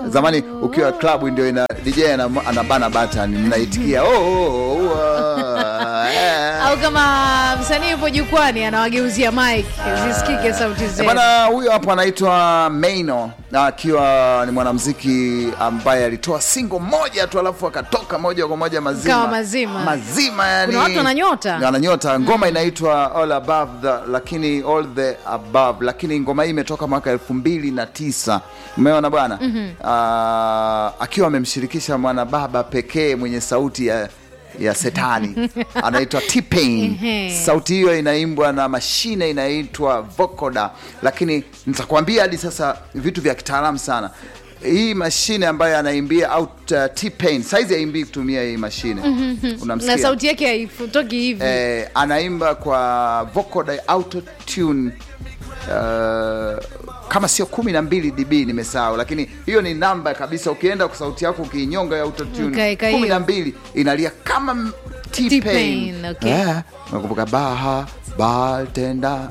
Zamani ukiwa club ndio ina DJ anabana button mnaitikia au kama msanii yupo jukwani anawageuzia mic zisikike sauti zenu. Bwana huyo hapo anaitwa Maino, akiwa ni mwanamuziki ambaye alitoa single moja tu alafu akatoka moja kwa moja mazima yani. Kuna watu wananyota. Ngoma inaitwa All Above the Above, lakini ngoma hii imetoka mwaka 2009. Umeona bwana? Akiwa amemshirikisha mwana baba pekee mwenye sauti ya setani anaitwa T-Pain. Sauti hiyo inaimbwa na mashine inaitwa vocoder, lakini nitakwambia hadi sasa vitu vya kitaalamu sana. Hii mashine ambayo anaimbia au T-Pain saizi haimbii kutumia hii mashine. Unamsikia na sauti yake haifutoki hivi. Anaimba kwa vocoder auto tune kama sio 12 dB nimesahau, lakini hiyo ni namba kabisa. Ukienda kwa sauti yako ukiinyonga ya auto tune 12 inalia kama T-Pain. Nakumbuka baha bartender.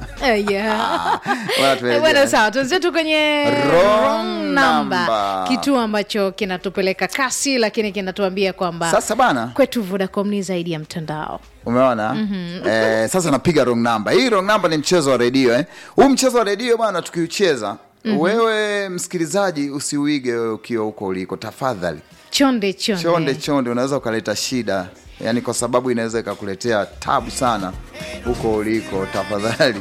Bwana sawa, tuanze kwenye wrong number. Kitu ambacho kinatupeleka kasi lakini kinatuambia kwamba sasa bana kwetu Vodacom ni zaidi ya mtandao. Umeona? Sasa napiga wrong number. Hii wrong number ni mchezo wa redio Huu mchezo wa redio bwana tukiucheza, wewe msikilizaji usiuige ukiwa huko uliko tafadhali. Chonde unaweza ukaleta shida. Yaani kwa sababu inaweza ikakuletea tabu sana huko uliko tafadhali.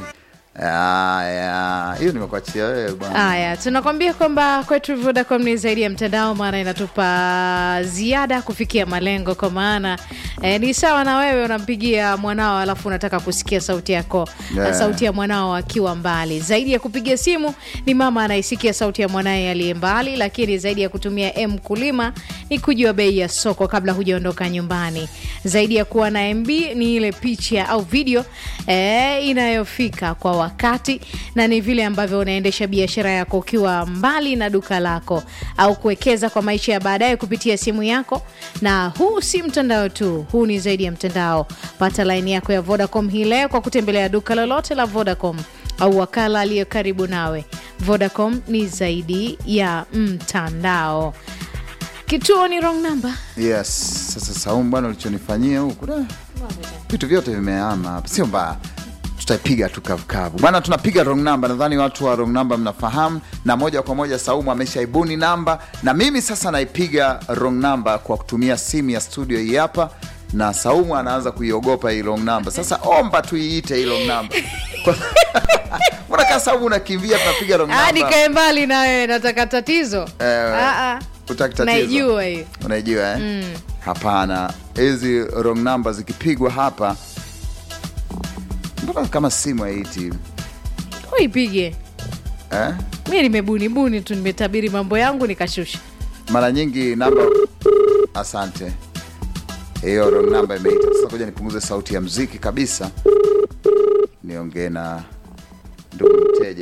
Hiyo nimekuachia wewe bwana. Haya, tunakwambia kwamba kwetu Vodacom ni zaidi ya mtandao, maana inatupa ziada kufikia malengo. Kwa maana ni sawa na wewe unampigia mwanao alafu unataka kusikia sauti yako, sauti ya mwanao akiwa mbali. Zaidi ya kupiga simu ni mama anaisikia sauti ya mwanae aliye mbali, lakini zaidi ya kutumia mkulima ni kujua bei ya soko kabla hujaondoka nyumbani. Zaidi ya kuwa na MB ni ile picha au video inayofika kwa wakati, na ni vile ambavyo unaendesha biashara yako ukiwa mbali na duka lako, au kuwekeza kwa maisha ya baadaye kupitia simu yako. Na huu si mtandao tu, huu ni zaidi ya mtandao. Pata line yako ya Vodacom hii leo kwa kutembelea duka lolote la Vodacom au wakala aliyo karibu nawe. Vodacom ni zaidi ya mtandao. Kituo ni wrong number. Yes. Sasa Saumu bwana ulichonifanyia huko vitu vyote vimehama hapa. Sio mbaya. Tutaipiga tu kavu. Bwana tunapiga wrong number. Nadhani watu wa wrong number mnafahamu, na moja kwa moja Saumu ameshaibuni namba, na mimi sasa naipiga wrong number kwa kutumia simu ya studio hii hapa, na Saumu anaanza kuiogopa hii wrong number. Sasa omba tuiite hii wrong number. Mbona kama Saumu unakimbia tunapiga wrong number? Nikae mbali na wewe, nataka tatizo. Utaki tatizo. Naijua hiyo. Unaijua Hapana. Hizi wrong number zikipigwa hapa, mbona kama simu haiti? Uipige. Mimi nimebuni tu, nimetabiri mambo yangu nikashusha. Mara nyingi namba. Asante. Hiyo wrong number imeita. Sasa ngoja nipunguze sauti ya muziki kabisa, niongee na ndugu mteja.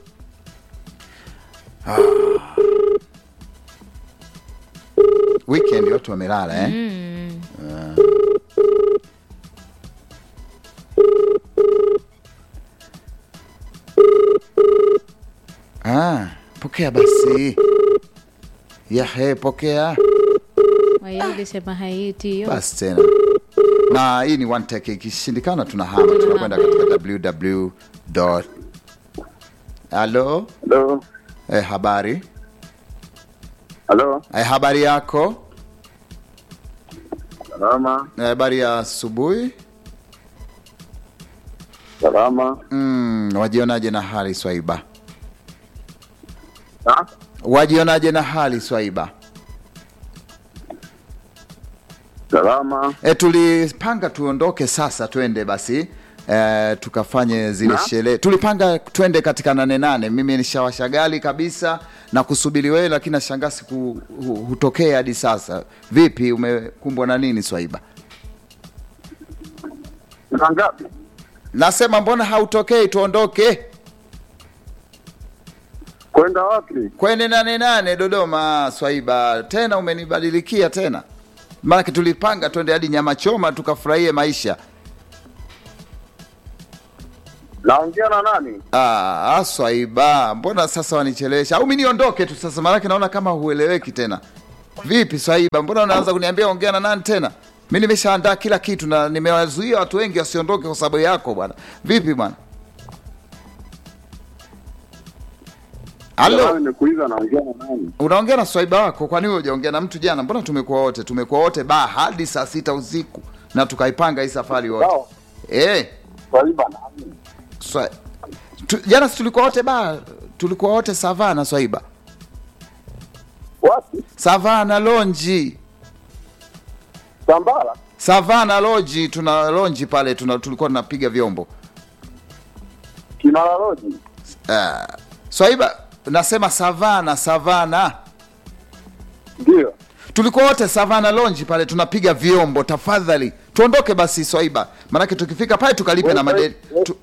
Weekend watu wamelala pokea basi. Pokea. Wayuli sema haiti hiyo. Basi tena. Na hii ni one take, ikishindikana tunahama tunakwenda katika www. Hello? Habari? Hello? Habari yako? Salama. Habari ya asubuhi? Salama. Wajionaje na hali Swaiba? Wajionaje na hali Swaiba? Salama. Tulipanga tuondoke sasa twende basi tukafanye zile sherehe. Tulipanga twende katika 88. Mimi nishawasha gari kabisa na kusubiri wewe, lakini nashangaa hutokea hadi sasa. Vipi, umekumbwa na nini Swaiba? Ngapi? Nasema mbona hautokei tuondoke? Kwenda wapi? Kwenda 88 Dodoma Swaiba. Tena umenibadilikia tena. Maana tulipanga twende hadi nyama choma tukafurahie maisha. Naongea na nani? Swaiba, mbona sasa wanichelewesha? Au mimi niondoke tu sasa, maana naona kama hueleweki tena. Vipi Swaiba, mbona unaanza kuniambia ongea na nani tena? Mimi nimeshaandaa kila kitu na nimewazuia watu wengi wasiondoke kwa sababu yako bwana. Vipi bwana? Halo, nimekuuliza naongea na nani? unaongea na Swaiba wako. Kwa nini hujaongea na mtu jana? Mbona tumekuwa wote hadi saa 6 usiku na tukaipanga hii safari wote. Swaiba nani? Jana tulikuwa wote Savana Swaiba. Wapi? Savana Lonji. Sambala? Savana Lonji, tuna lonji pale tulikuwa tunapiga vyombo. Kinala Lonji? Swaiba, nasema Savana. Ndio. Tulikuwa wote Savana Lonji pale tunapiga vyombo. Tafadhali tuondoke basi Swaiba. Maana tukifika pale tukalipe na madeni.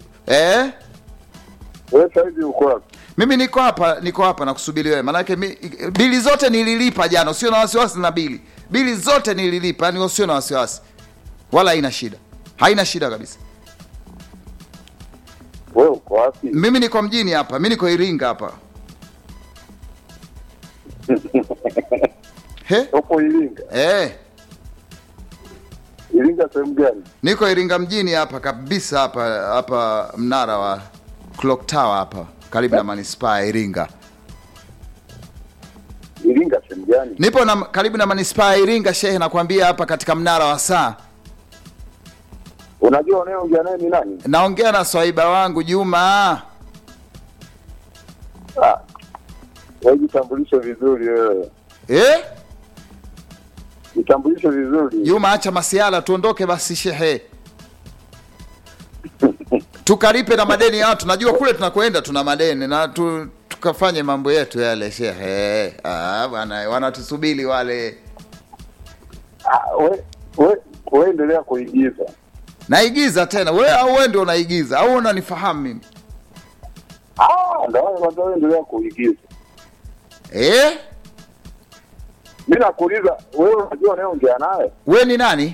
Wewe sasa hivi uko wapi? Mimi niko hapa na kusubiri wewe. Maana bili zote nililipa jana, usio na wasiwasi na bili. Bili zote nililipa, yani usio na wasiwasi. Wala haina shida. Haina shida kabisa. Wewe uko wapi? Mimi niko mjini hapa. Mimi niko Iringa hapa. Uko Iringa? Iringa sehemu gani? Niko Iringa mjini hapa kabisa hapa mnara wa Clock Tower hapa karibu na Manispaa Iringa. Iringa sehemu gani? Nipo karibu na Manispaa Iringa shehe, nakwambia hapa katika mnara wa saa. Unajua unayeongea naye ni nani? Naongea na Swaiba wangu Juma. Wewe jitambulishe vizuri wewe. Jitambulishe vizuri. Juma, acha masiala tuondoke basi shehe. Tukalipe na madeni ya watu. Najua kule tunakoenda tuna madeni na tukafanye mambo yetu yale shehe. Bwana wanatusubiri wale. Wewe endelea kuigiza. Naigiza tena. Wewe ndio unaigiza au unanifahamu mimi? Ndio wewe endelea kuigiza. Mimi nakuuliza wewe unajua unayeongea naye? Wewe ni nani?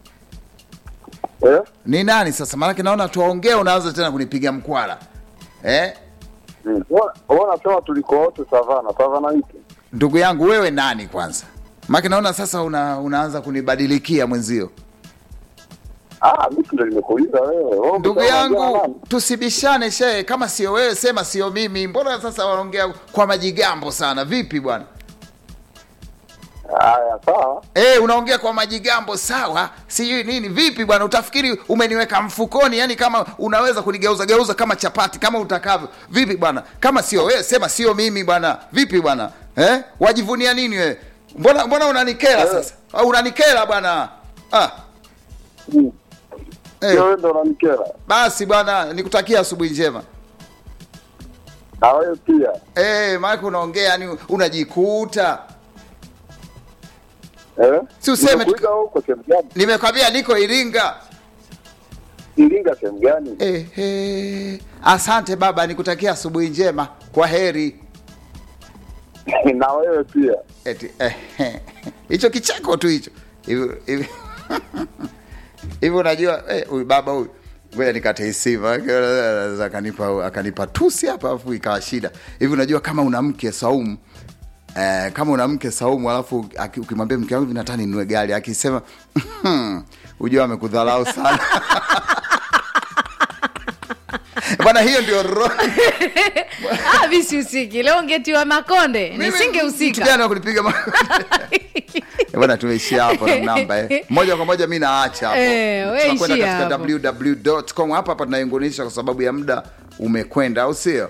Ni nani sasa? Maana naona tuongee unaanza tena kunipiga mkwala. Wewe unasema tuliko wote Savana ipi? Ndugu yangu wewe nani kwanza? Maana naona sasa unaanza kunibadilikia mwenzio. Mimi ndio nimekuuliza wewe. Ndugu yangu tusibishane shehe, kama sio wewe sema sio mimi. Mbona sasa waongea kwa majigambo sana? Vipi bwana? Sawa. Unaongea kwa majigambo sawa? Sijui nini. Vipi bwana, utafikiri umeniweka mfukoni? Yani kama unaweza kunigeuza kama chapati kama utakavyo. Vipi bwana? Kama sio wewe sema sio mimi bwana. Vipi bwana? Wajivunia nini wewe? Mbona unanikera sasa? Au unanikera bwana? Wewe ndo unanikera. Basi bwana, nikutakia asubuhi njema. Na wewe pia. Maana unaongea yani unajikuta. Si useme huko sehemu gani? Nimekwambia niko Iringa. Iringa sehemu gani? Asante baba, nikutakia asubuhi njema. Kwa heri. Na wewe pia. Hicho kicheko tu hicho. Hivi unajua huyu baba huyu. Ngoja nikate hisiva. Akanipa tusi hapa afu ikawa shida. Hivi unajua kama una mke Saumu kama una mke Saumu alafu ukimwambia mke wangu nataka ninunue gari akisema unajua amekudharau sana. Bwana hiyo ndio roho. Bisi usiki. Leo ungetiwa makonde. Nisingehusika. Jana kulipiga makonde. Bwana tumeishia hapo na namba moja kwa moja mimi naacha hapo. Tunakwenda katika www.com hapa tunaingonisha kwa sababu ya muda umekwenda au sio?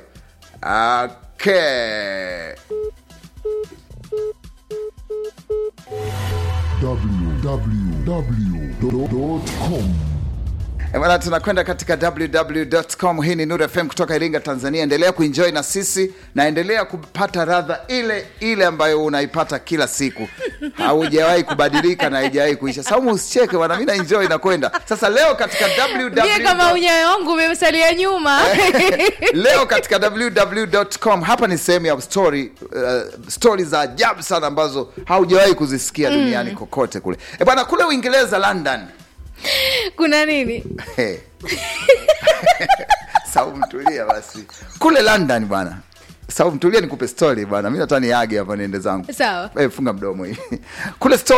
www.com. Bwana tunakwenda katika www.com. Hii ni Nuru FM kutoka Iringa, Tanzania. Endelea kuenjoy na sisi na endelea kupata radha ile ambayo unaipata kila siku. Haujawahi kubadilika na haijawahi kuisha. Saumu usicheke bwana, mimi na enjoy na kwenda. Sasa leo katika www. Kama unyayo wangu umesalia nyuma. Leo katika www.com hapa ni sehemu ya story za ajabu sana ambazo haujawahi kuzisikia duniani kokote kule. Bwana kule Uingereza London. Kuna nini? Saumu tulia basi. Kule London bwana. Saumu tulia nikupe story bwana. Mimi nataka niage hapa niende zangu. Sawa. Funga mdomo hii. Kule story